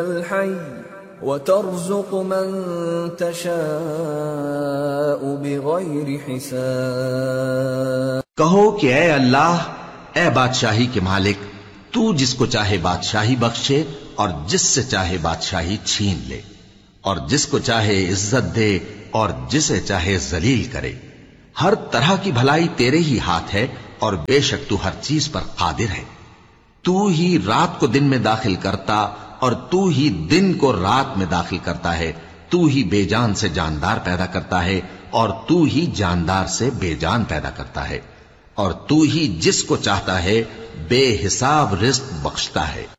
वतर्ज़ुक़ु मन तशाअ बिग़ैरि हिसाब। कहो कि ऐ अल्लाह, ऐ बादशाही के मालिक, तू जिसको चाहे बादशाही बख्शे और जिससे चाहे बादशाही छीन ले, और जिसको चाहे इज्जत दे और जिसे चाहे जलील करे। हर तरह की भलाई तेरे ही हाथ है और बेशक तू हर चीज पर कादिर है। तू ही रात को दिन में दाखिल करता और तू ही दिन को रात में दाखिल करता है। तू ही बेजान से जानदार पैदा करता है और तू ही जानदार से बेजान पैदा करता है, और तू ही जिसको चाहता है बेहिसाब रिज़्क बख्शता है।